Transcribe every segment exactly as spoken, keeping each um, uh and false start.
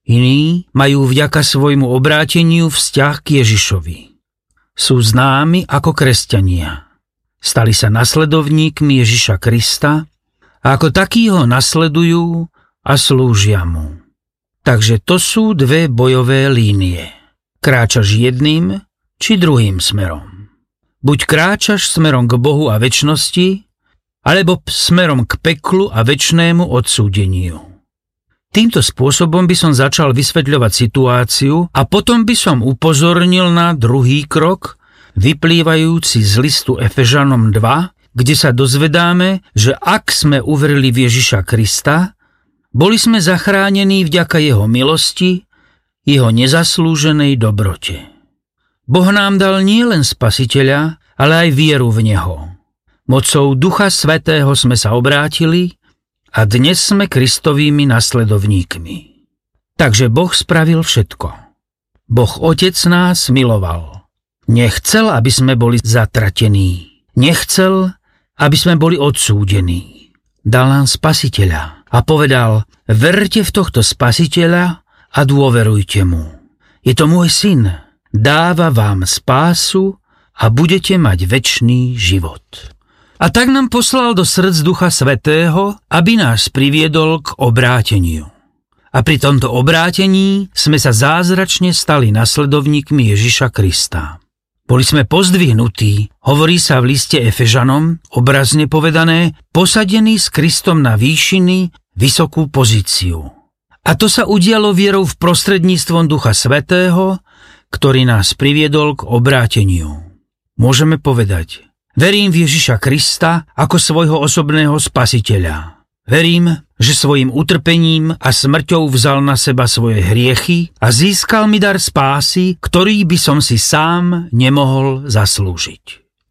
Iní majú vďaka svojmu obráteniu vzťah k Ježišovi. Sú známi ako kresťania. Stali sa nasledovníkmi Ježiša Krista a ako takí ho nasledujú a slúžia mu. Takže to sú dve bojové línie. Kráčaš jedným či druhým smerom. Buď kráčaš smerom k Bohu a večnosti, alebo smerom k peklu a večnému odsúdeniu. Týmto spôsobom by som začal vysvetľovať situáciu a potom by som upozornil na druhý krok, vyplývajúci z listu Efežanom dva, kde sa dozvedáme, že ak sme uverili v Ježiša Krista, boli sme zachránení vďaka jeho milosti, jeho nezaslúženej dobrote. Boh nám dal nielen Spasiteľa, ale aj vieru v neho. Mocou Ducha Svätého sme sa obrátili a dnes sme Kristovými nasledovníkmi. Takže Boh spravil všetko. Boh Otec nás miloval. Nechcel, aby sme boli zatratení. Nechcel, aby sme boli odsúdení. Dal nám Spasiteľa a povedal, verte v tohto Spasiteľa a dôverujte mu. Je to môj syn, dáva vám spásu a budete mať večný život. A tak nám poslal do srdc Ducha Svätého, aby nás priviedol k obráteniu. A pri tomto obrátení sme sa zázračne stali nasledovníkmi Ježiša Krista. Boli sme pozdvihnutí, hovorí sa v liste Efežanom, obrazne povedané, posadení s Kristom na výšiny, vysokú pozíciu. A to sa udialo vierou v prostredníctvom Ducha Svätého, ktorý nás priviedol k obráteniu. Môžeme povedať, verím v Ježiša Krista ako svojho osobného spasiteľa. Verím, že svojim utrpením a smrťou vzal na seba svoje hriechy a získal mi dar spásy, ktorý by som si sám nemohol zaslúžiť.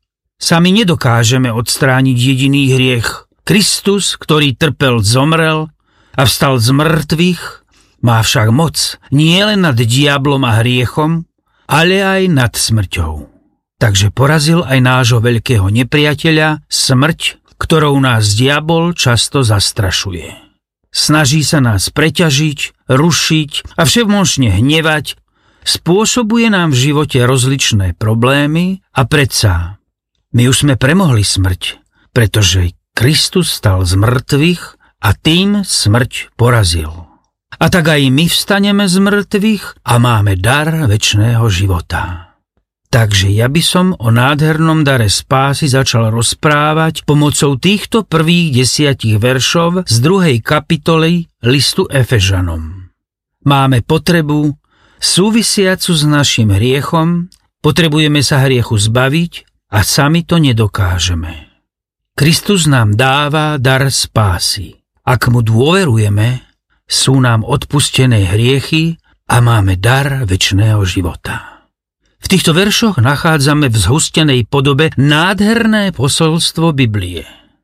Sami nedokážeme odstrániť jediný hriech. Kristus, ktorý trpel, zomrel a vstal z mŕtvych, má však moc nie len nad diablom a hriechom, ale aj nad smrťou. Takže porazil aj nášho veľkého nepriateľa, smrť, ktorou nás diabol často zastrašuje. Snaží sa nás preťažiť, rušiť a všemožne hnevať, spôsobuje nám v živote rozličné problémy a predsa my už sme premohli smrť, pretože Kristus stal z mŕtvych a tým smrť porazil. A tak aj my vstaneme z mŕtvych a máme dar večného života. Takže ja by som o nádhernom dare spásy začal rozprávať pomocou týchto prvých desiatich veršov z druhej kapitoly listu Efežanom. Máme potrebu súvisiacu s našim hriechom, potrebujeme sa hriechu zbaviť a sami to nedokážeme. Kristus nám dáva dar spásy. Ak mu dôverujeme, sú nám odpustené hriechy a máme dar večného života. V týchto veršoch nachádzame v zhustenej podobe nádherné posolstvo Biblie.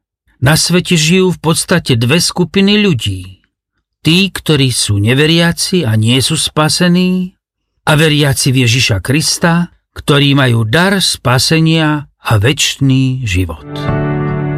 Na svete žijú v podstate dve skupiny ľudí. Tí, ktorí sú neveriaci a nie sú spasení, a veriaci v Ježiša Krista, ktorí majú dar spasenia a večný život.